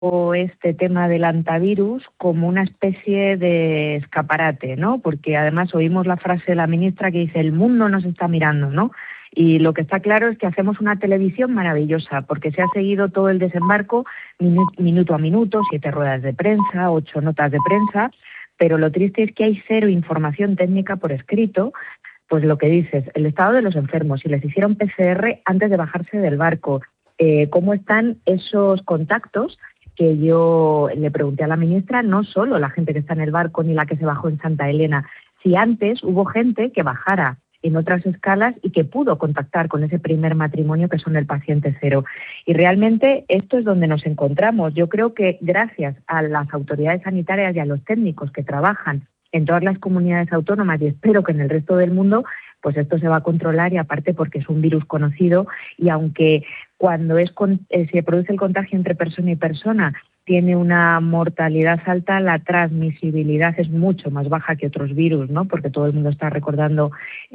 o este tema del antivirus como una especie de escaparate, ¿no? Porque además oímos la frase de la ministra que dice el mundo nos está mirando, ¿no? Y lo que está claro es que hacemos una televisión maravillosa, porque se ha seguido todo el desembarco minuto a minuto, 7 ruedas de prensa, 8 notas de prensa, pero lo triste es que hay cero información técnica por escrito. Pues lo que dices, el estado de los enfermos, si les hicieron PCR antes de bajarse del barco, cómo están esos contactos que yo le pregunté a la ministra, no solo la gente que está en el barco ni la que se bajó en Santa Elena, si antes hubo gente que bajara en otras escalas y que pudo contactar con ese primer matrimonio que son el paciente cero. Y realmente esto es donde nos encontramos. Yo creo que gracias a las autoridades sanitarias y a los técnicos que trabajan en todas las comunidades autónomas y espero que en el resto del mundo, pues esto se va a controlar y aparte porque es un virus conocido y aunque cuando se produce el contagio entre persona y persona tiene una mortalidad alta, la transmisibilidad es mucho más baja que otros virus, ¿no? Porque todo el mundo está recordando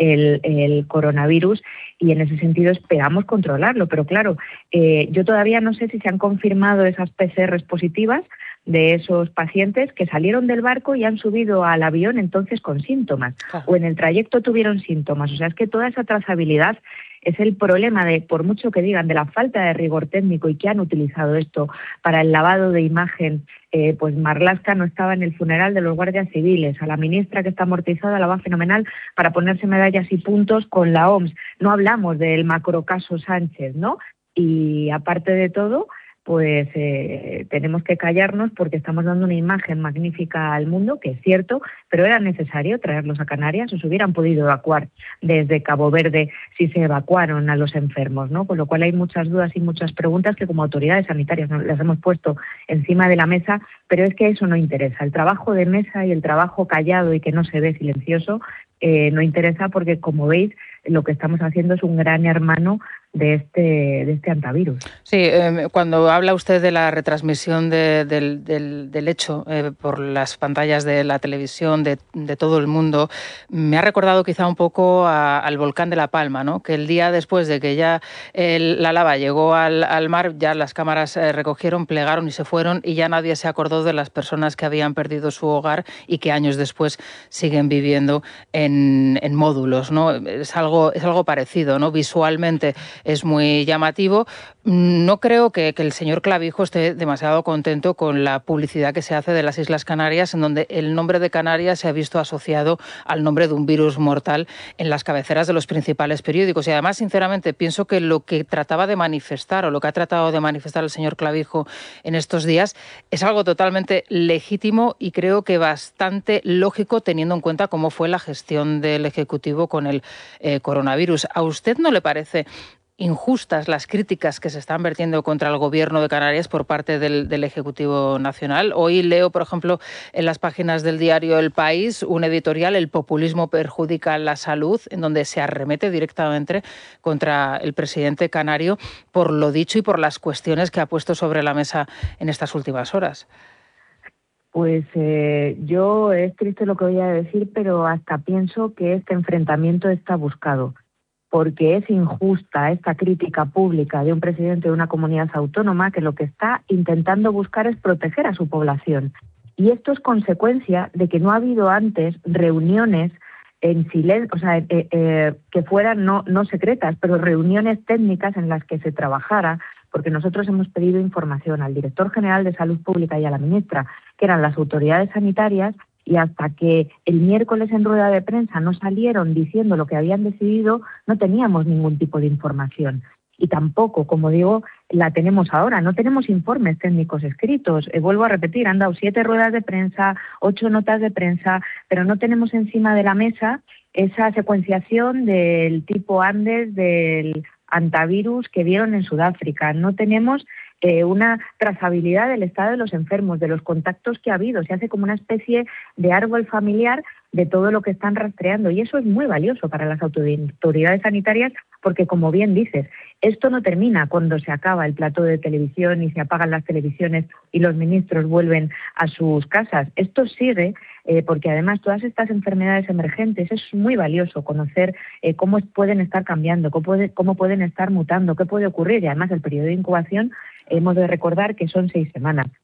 el coronavirus y en ese sentido esperamos controlarlo. Pero claro, yo todavía no sé si se han confirmado esas PCRs positivas de esos pacientes que salieron del barco y han subido al avión entonces con síntomas o en el trayecto tuvieron síntomas. O sea, es que toda esa trazabilidad es el problema de, por mucho que digan, de la falta de rigor técnico y que han utilizado esto para el lavado de imagen. Pues Marlaska no estaba en el funeral de los guardias civiles, a la ministra que está amortizada la va fenomenal para ponerse medallas y puntos con la OMS. No hablamos del macrocaso Sánchez, ¿no? Y aparte de todo, pues tenemos que callarnos porque estamos dando una imagen magnífica al mundo, que es cierto, pero era necesario traerlos a Canarias o se hubieran podido evacuar desde Cabo Verde si se evacuaron a los enfermos, ¿no? Con lo cual hay muchas dudas y muchas preguntas que como autoridades sanitarias las hemos puesto encima de la mesa, pero es que eso no interesa. El trabajo de mesa y el trabajo callado y que no se ve silencioso no interesa porque, como veis, lo que estamos haciendo es un gran hermano de este antivirus. Sí, cuando habla usted de la retransmisión del hecho por las pantallas de la televisión de todo el mundo, me ha recordado quizá un poco al volcán de La Palma, ¿no? Que el día después de que ya la lava llegó al mar, ya las cámaras recogieron, plegaron y se fueron y ya nadie se acordó de las personas que habían perdido su hogar y que años después siguen viviendo en módulos, ¿no? Es algo parecido, ¿no? Visualmente es muy llamativo. No creo que el señor Clavijo esté demasiado contento con la publicidad que se hace de las Islas Canarias, en donde el nombre de Canarias se ha visto asociado al nombre de un virus mortal en las cabeceras de los principales periódicos. Y además, sinceramente, pienso que lo que trataba de manifestar o lo que ha tratado de manifestar el señor Clavijo en estos días es algo totalmente legítimo y creo que bastante lógico teniendo en cuenta cómo fue la gestión del Ejecutivo con el coronavirus. ¿A usted no le parece injustas las críticas que se están vertiendo contra el Gobierno de Canarias por parte del Ejecutivo Nacional? Hoy leo, por ejemplo, en las páginas del diario El País un editorial, El populismo perjudica la salud, en donde se arremete directamente contra el presidente canario por lo dicho y por las cuestiones que ha puesto sobre la mesa en estas últimas horas. Pues yo es triste lo que voy a decir, pero hasta pienso que este enfrentamiento está buscado, porque es injusta esta crítica pública de un presidente de una comunidad autónoma que lo que está intentando buscar es proteger a su población. Y esto es consecuencia de que no ha habido antes reuniones en silencio, o sea, que fueran no secretas, pero reuniones técnicas en las que se trabajara, porque nosotros hemos pedido información al director general de Salud Pública y a la ministra, que eran las autoridades sanitarias, y hasta que el miércoles en rueda de prensa no salieron diciendo lo que habían decidido, no teníamos ningún tipo de información. Y tampoco, como digo, la tenemos ahora. No tenemos informes técnicos escritos. Vuelvo a repetir, han dado 7 ruedas de prensa, 8 notas de prensa, pero no tenemos encima de la mesa esa secuenciación del tipo Andes, del antivirus que vieron en Sudáfrica. No tenemos una trazabilidad del estado de los enfermos, de los contactos que ha habido. Se hace como una especie de árbol familiar de todo lo que están rastreando y eso es muy valioso para las autoridades sanitarias porque, como bien dices, esto no termina cuando se acaba el plató de televisión y se apagan las televisiones y los ministros vuelven a sus casas. Esto sigue porque además todas estas enfermedades emergentes es muy valioso conocer cómo pueden estar cambiando, cómo pueden estar mutando, qué puede ocurrir y además el periodo de incubación hemos de recordar que son 6 semanas.